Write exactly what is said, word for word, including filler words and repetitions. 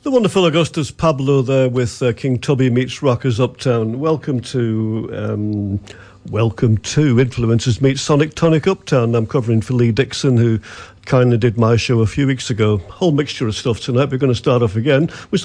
The wonderful Augustus Pablo there with uh, King Tubby Meets Rockers Uptown. Welcome to... Um, welcome to Influencers Meet Sonic Tonic Uptown. I'm covering for Lee Dixon, who kindly did my show a few weeks ago. Whole mixture of stuff tonight. We're going to start off again with